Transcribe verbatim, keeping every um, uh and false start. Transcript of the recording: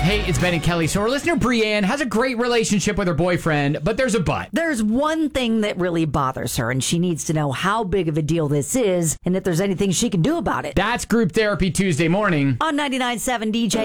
Hey, it's Ben and Kelly. So our listener Brienne has a great relationship with her boyfriend, but there's a but. There's one thing that really bothers her, and she needs to know how big of a deal this is and if there's anything she can do about it. That's Group Therapy Tuesday morning on ninety-nine point seven D J.